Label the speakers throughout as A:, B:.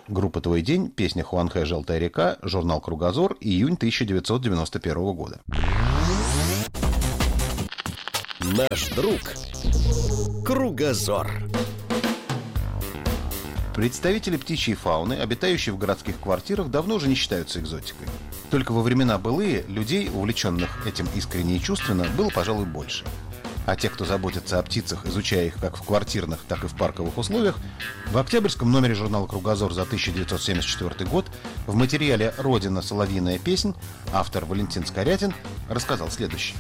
A: Группа «Твой день», песня Хуанхэ «Желтая река», журнал «Кругозор», июнь 1991 года.
B: Наш друг Кругозор.
A: Представители птичьей фауны, обитающие в городских квартирах, давно уже не считаются экзотикой. Только во времена былые людей, увлеченных этим искренне и чувственно, было, пожалуй, больше. А те, кто заботится о птицах, изучая их как в квартирных, так и в парковых условиях, в октябрьском номере журнала «Кругозор» за 1974 год в материале «Родина. Соловьиная песнь» автор Валентин Скорягин рассказал следующее.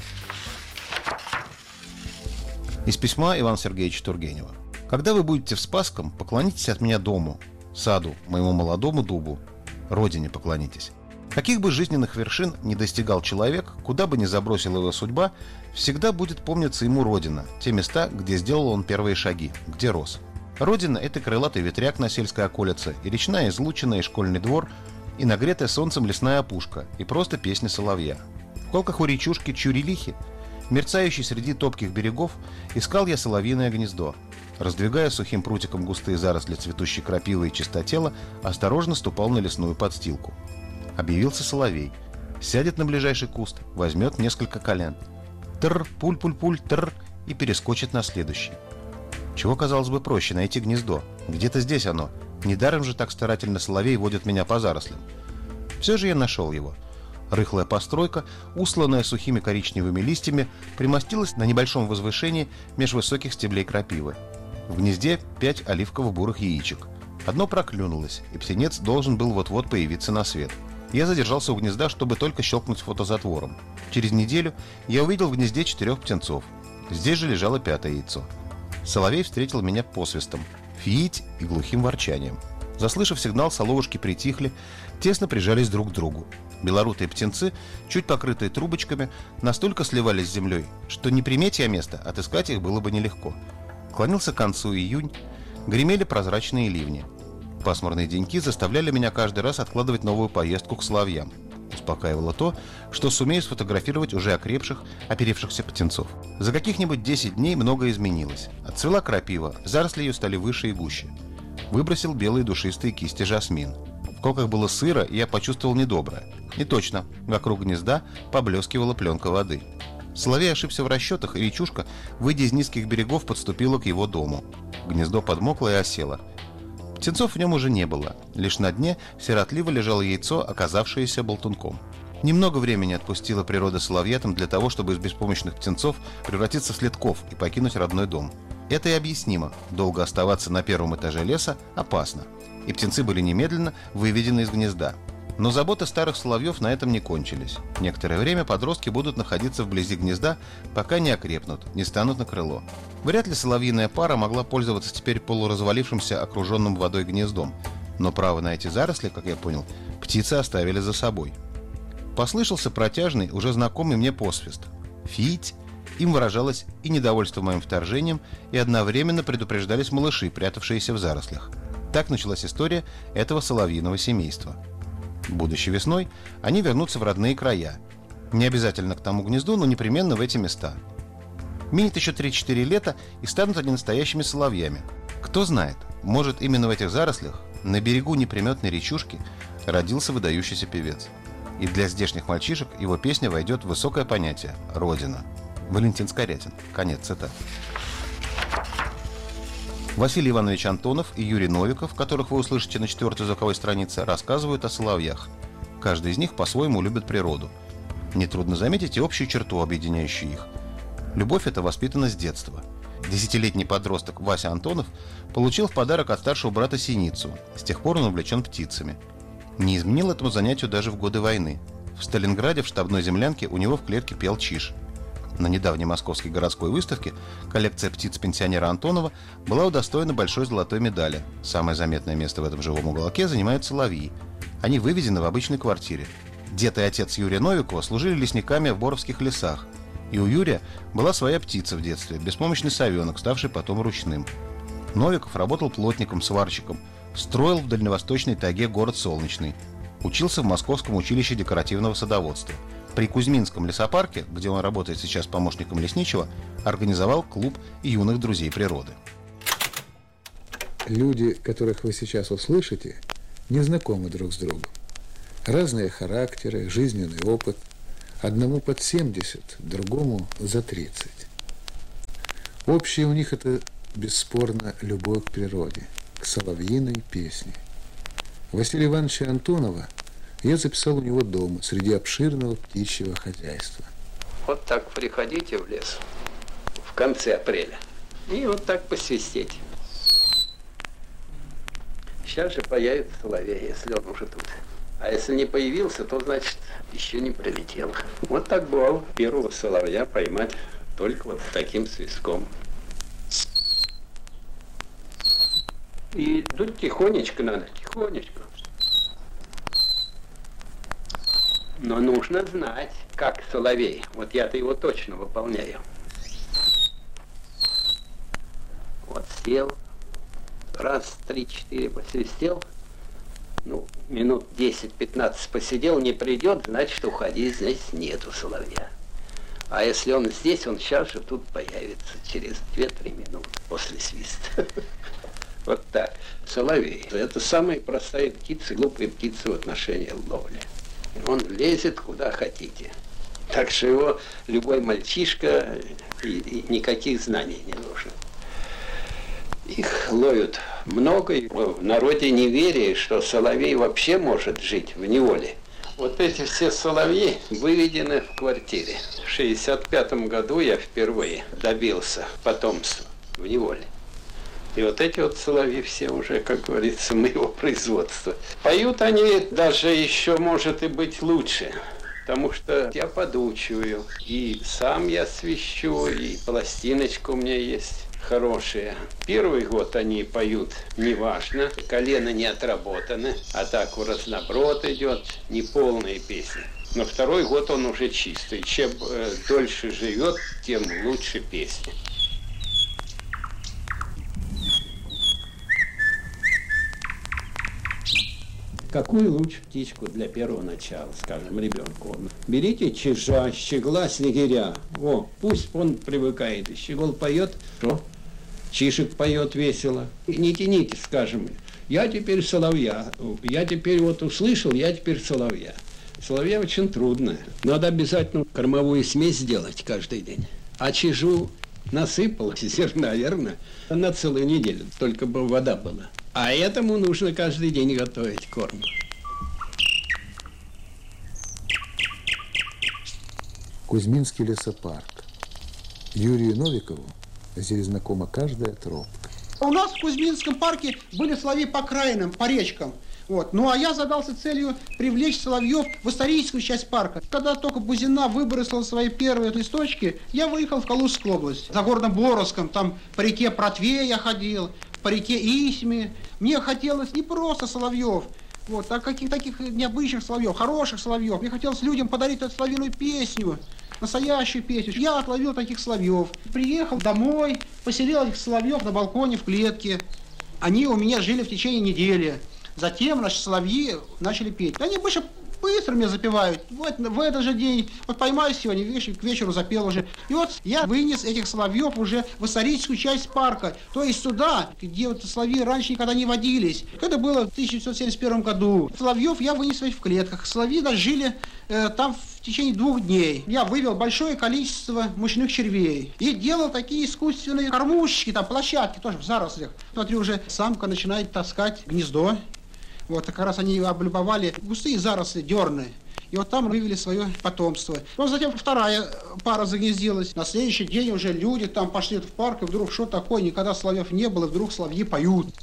A: Из письма Ивана Сергеевича Тургенева. «Когда вы будете в Спасском, поклонитесь от меня дому, саду, моему молодому дубу, родине поклонитесь. Каких бы жизненных вершин не достигал человек, куда бы ни забросила его судьба, всегда будет помниться ему родина, те места, где сделал он первые шаги, где рос. Родина – это крылатый ветряк на сельской околице, и речная излучина, и школьный двор, и нагретая солнцем лесная опушка, и просто песня соловья. В колках у речушки Чурилихи, мерцающей среди топких берегов, искал я соловьиное гнездо. Раздвигая сухим прутиком густые заросли цветущей крапивы и чистотела, осторожно ступал на лесную подстилку. Объявился соловей. Сядет на ближайший куст, возьмет несколько колен. Тр, пуль-пуль-пуль, тр, и перескочит на следующий. Чего, казалось бы, проще найти гнездо? Где-то здесь оно. Недаром же так старательно соловей водит меня по зарослям. Все же я нашел его. Рыхлая постройка, усланная сухими коричневыми листьями, примостилась на небольшом возвышении меж высоких стеблей крапивы. В гнезде 5 оливково-бурых яичек. Одно проклюнулось, и птенец должен был вот-вот появиться на свет. Я задержался у гнезда, чтобы только щелкнуть фотозатвором. Через неделю я увидел в гнезде 4 птенцов. Здесь же лежало 5-е яйцо. Соловей встретил меня посвистом, фиить и глухим ворчанием. Заслышав сигнал, соловушки притихли, тесно прижались друг к другу. Белорутые птенцы, чуть покрытые трубочками, настолько сливались с землей, что не приметь я место, отыскать их было бы нелегко. Клонился к концу июнь, гремели прозрачные ливни. Пасмурные деньки заставляли меня каждый раз откладывать новую поездку к соловьям. Успокаивало то, что сумею сфотографировать уже окрепших, оперевшихся птенцов. За каких-нибудь 10 дней многое изменилось. Отцвела крапива, заросли ее стали выше и гуще. Выбросил белые душистые кисти жасмин. В колках было сыро, и я почувствовал недоброе. И точно, вокруг гнезда поблескивала пленка воды. Соловей ошибся в расчетах, и речушка, выйдя из низких берегов, подступила к его дому. Гнездо подмокло и осело. Птенцов в нем уже не было. Лишь на дне сиротливо лежало яйцо, оказавшееся болтунком. Немного времени отпустила природа соловьятам для того, чтобы из беспомощных птенцов превратиться в следков и покинуть родной дом. Это и объяснимо. Долго оставаться на первом этаже леса опасно. И птенцы были немедленно выведены из гнезда. Но заботы старых соловьев на этом не кончились. Некоторое время подростки будут находиться вблизи гнезда, пока не окрепнут, не станут на крыло. Вряд ли соловьиная пара могла пользоваться теперь полуразвалившимся, окруженным водой гнездом. Но право на эти заросли, как я понял, птицы оставили за собой. Послышался протяжный, уже знакомый мне посвист. «Фить!» Им выражалось и недовольство моим вторжением, и одновременно предупреждались малыши, прятавшиеся в зарослях. Так началась история этого соловьиного семейства. Будущей весной они вернутся в родные края. Не обязательно к тому гнезду, но непременно в эти места. Минет еще 3-4 лета, и станут они настоящими соловьями. Кто знает, может, именно в этих зарослях, на берегу неприметной речушки, родился выдающийся певец. И для здешних мальчишек его песня войдет в высокое понятие «Родина». Валентин Скорягин. Конец цитаты. Василий Иванович Антонов и Юрий Новиков, которых вы услышите на 4-й звуковой странице, рассказывают о соловьях. Каждый из них по-своему любит природу. Нетрудно заметить и общую черту, объединяющую их. Любовь эта воспитана с детства. 10-летний подросток Вася Антонов получил в подарок от старшего брата синицу. С тех пор он увлечен птицами. Не изменил этому занятию даже в годы войны. В Сталинграде в штабной землянке у него в клетке пел чиж. На недавней московской городской выставке коллекция птиц пенсионера Антонова была удостоена большой золотой медали. Самое заметное место в этом живом уголке занимают соловьи. Они выведены в обычной квартире. Дед и отец Юрия Новикова служили лесниками в Боровских лесах. И у Юрия была своя птица в детстве, беспомощный совенок, ставший потом ручным. Новиков работал плотником, сварщиком, строил в дальневосточной тайге город Солнечный. Учился в Московском училище декоративного садоводства. При Кузьминском лесопарке, где он работает сейчас помощником лесничего, организовал клуб юных друзей природы.
C: Люди, которых вы сейчас услышите, не знакомы друг с другом. Разные характеры, жизненный опыт. Одному под 70, другому за 30. Общее у них это, бесспорно, любовь к природе, к соловьиной песне. Василия Ивановича Антонова я записал у него дома, среди обширного птичьего хозяйства.
D: Вот так приходите в лес в конце апреля и вот так посвистеть. Сейчас же появится соловей, если он уже тут. А если не появился, то, значит, еще не прилетел. Вот так бывало первого соловья поймать только вот таким свистком. И тут тихонечко надо, тихонечко. Но нужно знать, как соловей. Вот я-то его точно выполняю. Вот сел, раз, 3-4 посвистел. Ну, минут 10-15 посидел, не придет, значит, уходи, здесь нету соловья. А если он здесь, он сейчас же тут появится, через 2-3 минуты после свиста. Вот так. Соловей. Это самая простая птица, глупая птица в отношении ловли. Он лезет куда хотите. Так что его любой мальчишка, и никаких знаний не нужно. Их ловят много, и в народе неверие, что соловей вообще может жить в неволе. Вот эти все соловьи выведены в квартире. В 1965 году я впервые добился потомства в неволе. И вот эти вот соловьи все уже, как говорится, моего производства. Поют они даже еще, может, и быть лучше. Потому что я подучиваю, и сам я свищу, и пластиночка у меня есть хорошие. Первый год они поют неважно, колено не отработаны, а так в разноброд идет, неполная песня. Но второй год он уже чистый. Чем дольше живет, тем лучше песня. Какую лучше птичку для первого начала, скажем, ребенку? Берите чижа, щегла, снегиря. О, пусть он привыкает. И щегол поет, что? Чижик поет весело. И не тяните, скажем, я теперь соловья. Я теперь вот услышал, я теперь соловья. Соловья очень трудно. Надо обязательно кормовую смесь сделать каждый день. А чижу насыпал зерна, верно? На целую неделю, только бы вода была. А этому нужно каждый день готовить корм.
C: Кузьминский лесопарк. Юрию Новикову здесь знакома каждая тропка.
E: У нас в Кузьминском парке были соловьи по окраинам, по речкам. Вот. Ну а я задался целью привлечь соловьев в историческую часть парка. Когда только Бузина выбросила свои первые листочки, я выехал в Калужскую область. За городом Боровском, там по реке Протве я ходил, по реке Исьме. Мне хотелось не просто соловьев, вот, а каких таких необычных соловьев, хороших соловьев. Мне хотелось людям подарить эту соловьиную песню, настоящую песню. Я отловил таких соловьев. Приехал домой, поселил этих соловьев на балконе в клетке. Они у меня жили в течение недели. Затем наши соловьи начали петь. Они быстро меня запевают. Вот в этот же день, вот поймаю сегодня, к вечеру запел уже. И вот я вынес этих соловьев уже в историческую часть парка. То есть сюда, где вот соловьи раньше никогда не водились. Это было в 1971 году. Соловьев я вынес в клетках. Соловьи даже жили там в течение 2 дней. Я вывел большое количество мучных червей. И делал такие искусственные кормушечки, там площадки тоже в зарослях. Смотри, уже самка начинает таскать гнездо. Вот, как раз они облюбовали густые заросли, дерны. И вот там вывели свое потомство. Но затем вторая пара загнездилась. На следующий день уже люди там пошли в парк, и вдруг что такое, никогда соловьев не было, и вдруг соловьи поют.